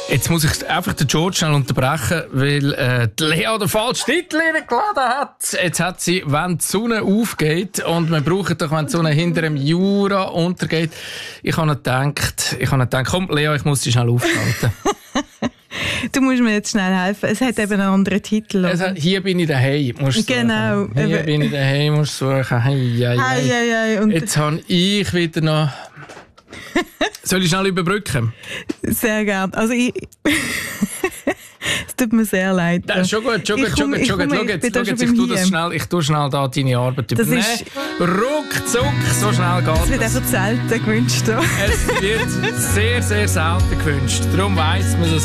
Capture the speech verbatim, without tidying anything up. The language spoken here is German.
Jetzt muss ich einfach den George schnell unterbrechen, weil äh, die Lea den falschen Titel geladen hat. Jetzt hat sie, wenn die Sonne aufgeht, und man braucht doch, wenn die Sonne hinter dem Jura untergeht. Ich habe nicht gedacht, ich habe nicht gedacht, komm Lea, ich muss dich schnell aufhalten. Du musst mir jetzt schnell helfen. Es hat eben einen anderen Titel. Es hat, hier bin ich daheim, musst du genau. suchen. Hier bin ich daheim, musst du suchen. Hei, hei, hei. Hei, hei, und jetzt habe ich wieder noch... Soll ich schnell überbrücken? Sehr gern. Also ich... Es tut mir sehr leid. Das ist schon gut, schon gut, schon gut. Schau jetzt, schau jetzt, ich tue das schnell, ich tue schnell da deine Arbeit übernehmen. Ruckzuck, so schnell geht es. Es wird einfach selten gewünscht. Es wird sehr, sehr selten gewünscht. Darum weiss man, dass